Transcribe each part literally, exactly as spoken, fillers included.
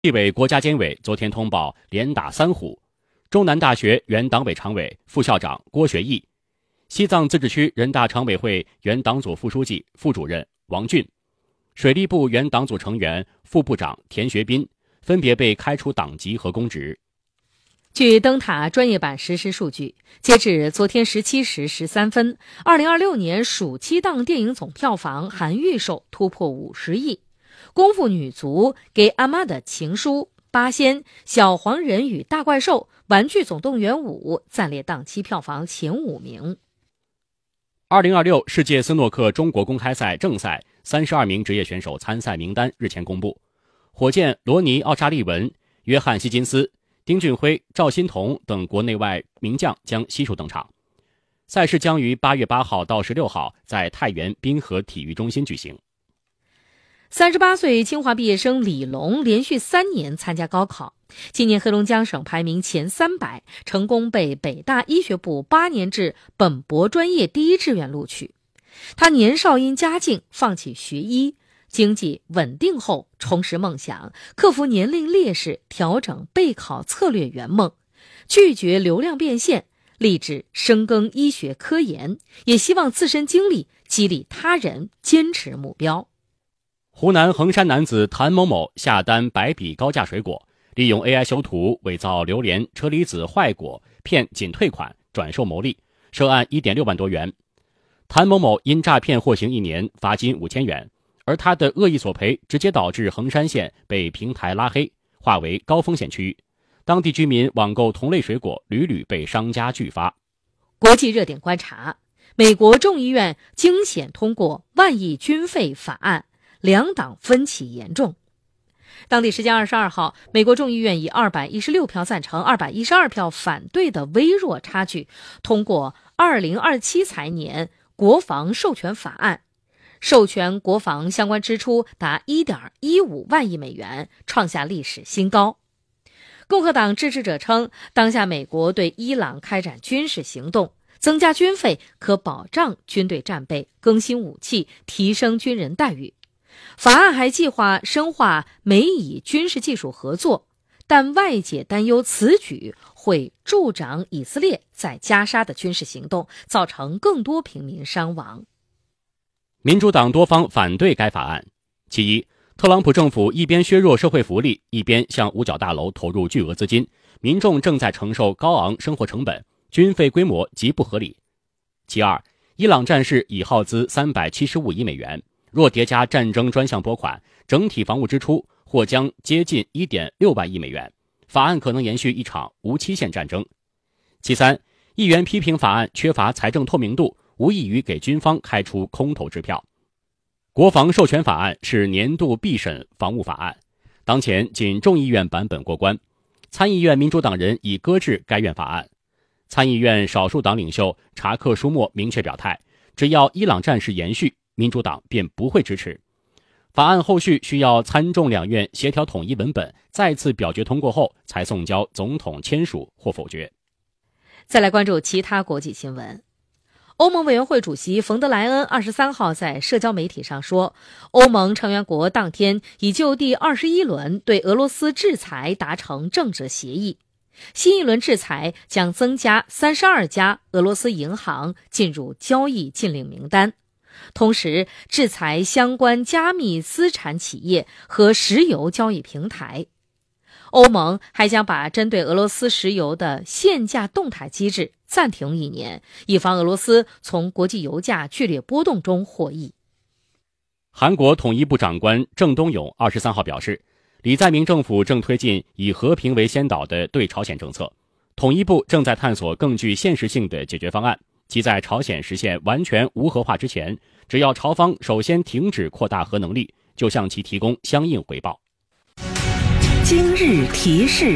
纪委国家监委昨天通报连打三虎，中南大学原党委常委、副校长郭学义，西藏自治区人大常委会原党组副书记、副主任王俊，水利部原党组成员、副部长田学斌分别被开除党籍和公职。 据灯塔专业版实时数据，截至昨天十七时十三分，二零二六年暑期档电影总票房含预售突破五十亿。功夫女足给阿妈的情书、八仙、小黄人与大怪兽、玩具总动员五暂列档期票房前五名。 二零二六世界斯诺克中国公开赛正赛三十二名职业选手参赛名单日前公布，火箭罗尼·奥沙利文、约翰·希金斯、丁俊晖、赵欣彤等国内外名将将悉数登场。赛事将于八月八号到十六号在太原滨河体育中心举行。 三十八岁清华毕业生李龙连续三年参加高考，今年黑龙江省排名前三百，成功被北大医学部八年制本博专业第一志愿录取。他年少因家境放弃学医，经济稳定后重拾梦想，克服年龄劣势，调整备考策略圆梦，拒绝流量变现，立志深耕医学科研，也希望自身经历激励他人坚持目标。 湖南衡山男子谭某某下单百笔高价水果，利用 A I 修图伪造榴莲、车厘子坏果，骗仅退款转售牟利，涉案 一点六万多元。谭某某因诈骗获刑一年，罚金五千元，而他的恶意索赔直接导致衡山县被平台拉黑，划为高风险区域。当地居民网购同类水果屡屡被商家拒发。 国际热点观察：美国众议院惊险通过万亿军费法案，两党分歧严重。当地时间二十二号，美国众议院以二百一十六票赞成、二百一十二票反对的微弱差距，通过二零二七财年国防授权法案，授权国防相关支出达 一点一五万亿美元，创下历史新高。共和党支持者称，当下美国对伊朗开展军事行动，增加军费可保障军队战备，更新武器，提升军人待遇。法案还计划深化美以军事技术合作，但外界担忧此举会助长以色列在加沙的军事行动，造成更多平民伤亡。 民主党多方反对该法案。其一，特朗普政府一边削弱社会福利，一边向五角大楼投入巨额资金，民众正在承受高昂生活成本，军费规模极不合理。其二，伊朗战事已耗资三百七十五亿美元，若叠加战争专项拨款，整体防务支出或将接近 一点六万亿美元，法案可能延续一场无期限战争。其三，议员批评法案缺乏财政透明度，无异于给军方开出空头支票。国防授权法案是年度必审防务法案，当前仅众议院版本过关，参议院民主党人已搁置该院法案。参议院少数党领袖查克·舒默明确表态，只要伊朗战事延续，民主党便不会支持。法案后续需要参众两院协调统一文本，再次表决通过后才送交总统签署或否决。 再来关注其他国际新闻。欧盟委员会主席冯德莱恩二十三号在社交媒体上说，欧盟成员国当天已就第二十一轮对俄罗斯制裁达成政治协议。新一轮制裁将增加三十二家俄罗斯银行进入交易禁令名单，同时制裁相关加密资产企业和石油交易平台。欧盟还将把针对俄罗斯石油的限价动态机制暂停一年，以防俄罗斯从国际油价剧烈波动中获益。 韩国统一部长官郑东勇二十三号表示，李在明政府正推进以和平为先导的对朝鲜政策，统一部正在探索更具现实性的解决方案，即在朝鲜实现完全无核化之前，只要朝方首先停止扩大核能力，就向其提供相应回报。 今日提示：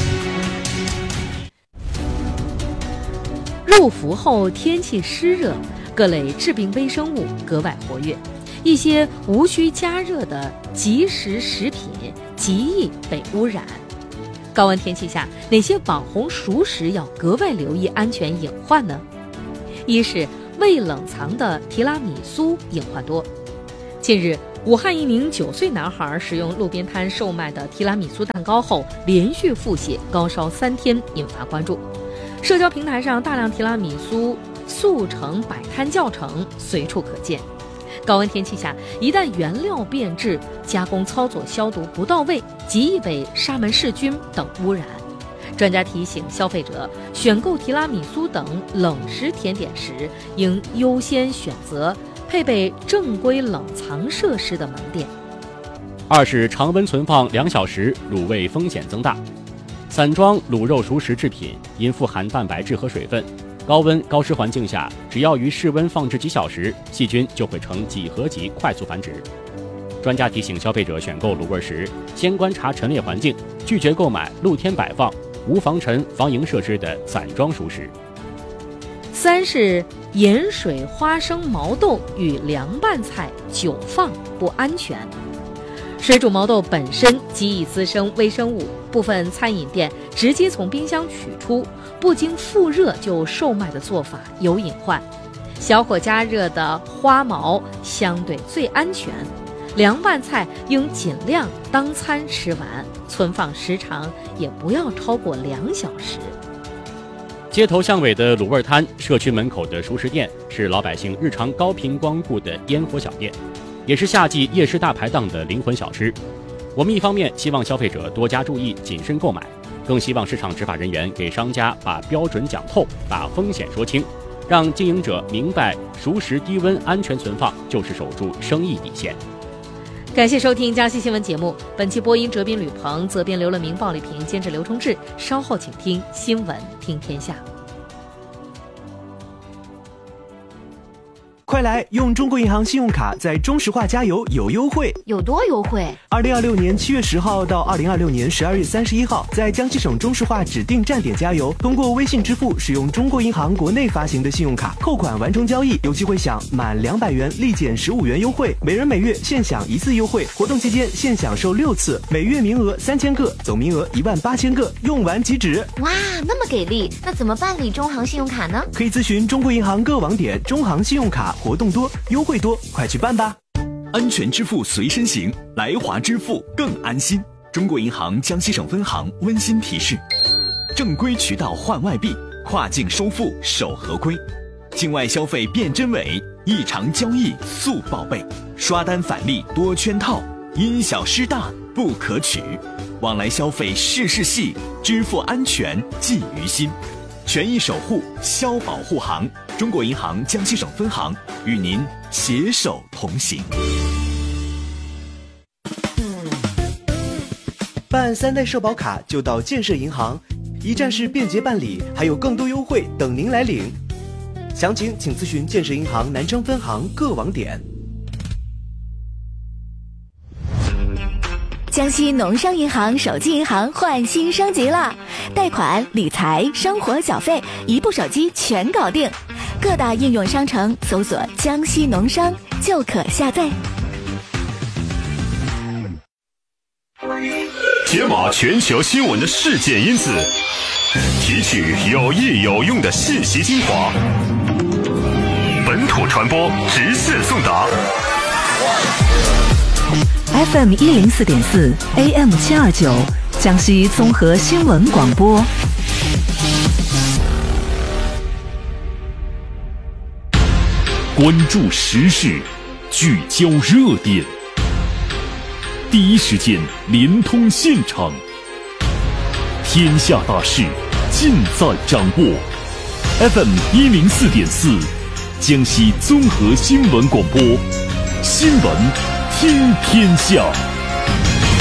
入伏后天气湿热，各类致病微生物格外活跃，一些无需加热的即食食品极易被污染。高温天气下，哪些网红熟食要格外留意安全隐患呢？一是未冷藏的提拉米苏隐患多。近日， 武汉一名九岁男孩使用路边摊售卖的提拉米苏蛋糕后，连续腹泻、高烧三天，引发关注。社交平台上大量提拉米苏速成摆摊教程随处可见。高温天气下，一旦原料变质，加工操作消毒不到位，极易被沙门氏菌等污染。专家提醒消费者，选购提拉米苏等冷食甜点时，应优先选择配备正规冷藏设施的门店。 二是常温存放两小时，卤味风险增大。散装卤肉熟食制品因富含蛋白质和水分，高温高湿环境下，只要于室温放置几小时，细菌就会呈几何级快速繁殖。专家提醒消费者选购卤味时，先观察陈列环境，拒绝购买露天摆放、无防尘防蝇设施的散装熟食。 三是盐水花生毛豆与凉拌菜久放不安全。水煮毛豆本身极易滋生微生物，部分餐饮店直接从冰箱取出，不经复热就售卖的做法有隐患。小火加热的花毛相对最安全，凉拌菜应尽量当餐吃完，存放时长也不要超过两小时。 街头巷尾的卤味摊、社区门口的熟食店是老百姓日常高频光顾的烟火小店，也是夏季夜市大排档的灵魂小吃。我们一方面希望消费者多加注意、谨慎购买，更希望市场执法人员给商家把标准讲透，把风险说清，让经营者明白熟食低温安全存放就是守住生意底线。 感谢收听江西新闻节目，本期播音哲斌、吕鹏，责编刘乐明、鲍丽萍，监制刘崇志。稍后请听新闻听天下。 快来用中国银行信用卡在中石化加油有优惠， 有多优惠？ 二零二六年七月十号到二零二六年十二月三十一号，在江西省中石化指定站点加油，通过微信支付使用中国银行国内发行的信用卡扣款完成交易，有机会享满两百元立减十五元优惠，每人每月限享一次优惠。活动期间限享受六次，每月名额三千个，总名额一万八千个，用完即止。 哇，那么给力！那怎么办理中行信用卡呢？ 可以咨询中国银行各网点，中行信用卡活动多，优惠多，快去办吧！ 安全支付随身行，来华支付更安心。中国银行江西省分行温馨提示：正规渠道换外币，跨境收付守合规，境外消费辨真伪，异常交易速报备，刷单返利多圈套，因小失大不可取。往来消费事事细，支付安全记于心。权益守护，消保护行。中国银行江西省分行与您携手同行。 办三代社保卡就到建设银行，一站式便捷办理，还有更多优惠等您来领。详情请咨询建设银行南昌分行各网点。 江西农商银行手机银行换新升级了，贷款、理财、生活小费，一部手机全搞定。各大应用商城搜索“江西农商”就可下载。 解码全球新闻的事件因子，提取有益有用的信息精华，本土传播，直线送达。 F M 一零四点四 A M 七二九，江西综合新闻广播。 关注时事，聚焦热点，第一时间连通现场，天下大事尽在掌握。F M 一零四点四，江西综合新闻广播，新闻听天下。